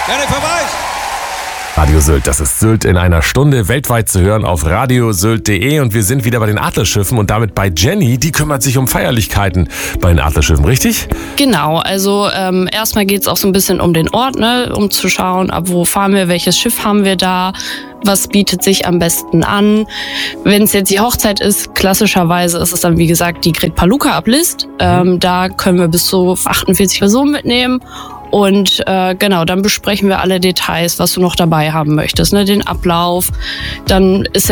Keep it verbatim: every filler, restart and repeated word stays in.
Gerne Verweis! Radio Sylt, das ist Sylt in einer Stunde, weltweit zu hören auf radiosylt punkt de und wir sind wieder bei den Adlerschiffen und damit bei Jenny, die kümmert sich um Feierlichkeiten bei den Adlerschiffen, richtig? Genau, also ähm, erstmal geht es auch so ein bisschen um den Ort, ne, um zu schauen, ab wo fahren wir, welches Schiff haben wir da, was bietet sich am besten an. Wenn es jetzt die Hochzeit ist, klassischerweise ist es dann wie gesagt die Gret Paluca ab List, ähm, da können wir bis zu achtundvierzig Personen mitnehmen. Und äh, genau, dann besprechen wir alle Details, was du noch dabei haben möchtest, ne? Den Ablauf. Dann ist ja